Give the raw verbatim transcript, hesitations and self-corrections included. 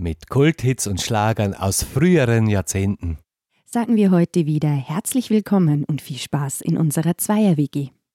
mit Kulthits und Schlagern aus früheren Jahrzehnten. Sagen wir heute wieder herzlich willkommen und viel Spaß in unserer Zweier-W G.